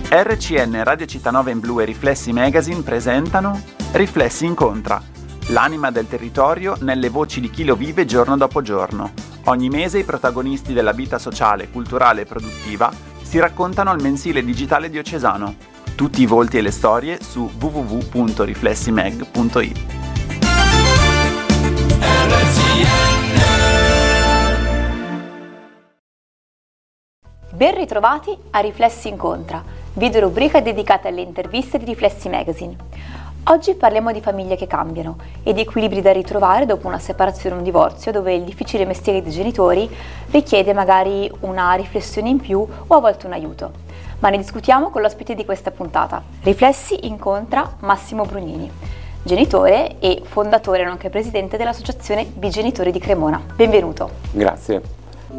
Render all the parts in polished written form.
RCN Radio Città in Blu e Riflessi Magazine presentano Riflessi Incontra, l'anima del territorio nelle voci di chi lo vive giorno dopo giorno. Ogni mese i protagonisti della vita sociale, culturale e produttiva si raccontano al mensile digitale diocesano. Tutti i volti e le storie su www.riflessimag.it. Ben ritrovati a Riflessi Incontra, video rubrica dedicata alle interviste di Riflessi Magazine. Oggi parliamo di famiglie che cambiano e di equilibri da ritrovare dopo una separazione o un divorzio, dove il difficile mestiere dei genitori richiede magari una riflessione in più o a volte un aiuto. Ma ne discutiamo con l'ospite di questa puntata. Riflessi incontra Massimo Brugnini, genitore e fondatore nonché presidente dell'associazione Bigenitori di Cremona. Benvenuto. Grazie.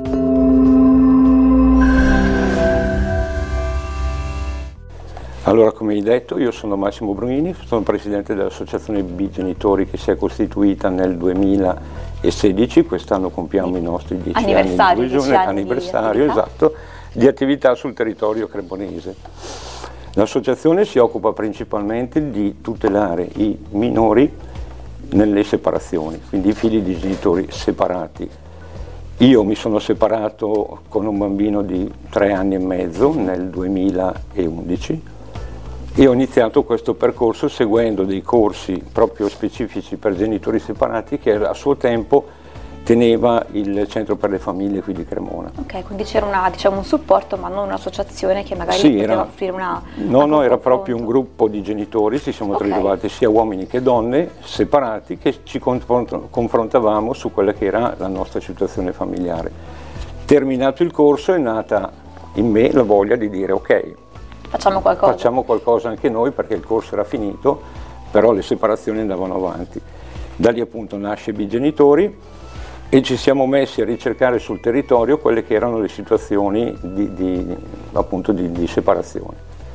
Allora, come hai detto, io sono Massimo Brugnini, sono presidente dell'associazione Bigenitori che si è costituita nel 2016, quest'anno compiamo i nostri 10 anniversario, esatto, di attività sul territorio cremonese. L'associazione si occupa principalmente di tutelare i minori nelle separazioni, quindi i figli di genitori separati. Io mi sono separato con un bambino di 3 anni e mezzo nel 2011 e ho iniziato questo percorso seguendo dei corsi proprio specifici per genitori separati che a suo tempo teneva il Centro per le Famiglie qui di Cremona. Ok, quindi c'era un supporto, ma non un'associazione che magari poteva offrire una... No, era proprio un gruppo di genitori, ci siamo ritrovati sia uomini che donne separati che ci confrontavamo su quella che era la nostra situazione familiare. Terminato il corso è nata in me la voglia di dire ok, facciamo qualcosa anche noi, perché il corso era finito, però le separazioni andavano avanti. Da lì appunto nasce Bigenitori e ci siamo messi a ricercare sul territorio quelle che erano le situazioni di separazione.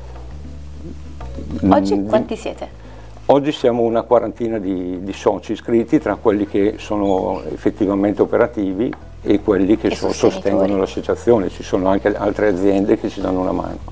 Oggi quanti siete? Oggi siamo una quarantina di soci iscritti, tra quelli che sono effettivamente operativi e quelli che sostengono l'associazione. Ci sono anche altre aziende che ci danno una mano.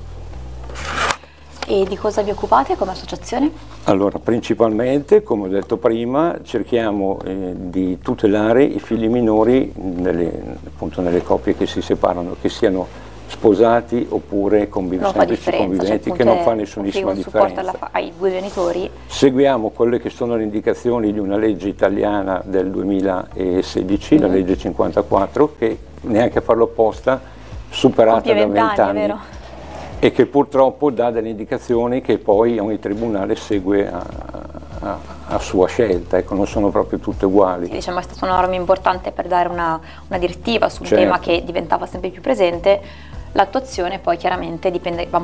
E di cosa vi occupate come associazione? Allora, principalmente, come ho detto prima, cerchiamo di tutelare i figli minori nelle coppie che si separano, che siano sposati oppure semplici conviventi, che non fa nessunissima differenza. Supporto ai due genitori. Seguiamo quelle che sono le indicazioni di una legge italiana del 2016, la legge 54, che neanche a farlo apposta, superata da 20 anni. Vero? E che purtroppo dà delle indicazioni che poi ogni tribunale segue a sua scelta, ecco, non sono proprio tutte uguali. Sì, diciamo è stata una norma importante per dare una direttiva su un tema che diventava sempre più presente. L'attuazione poi chiaramente dipende, va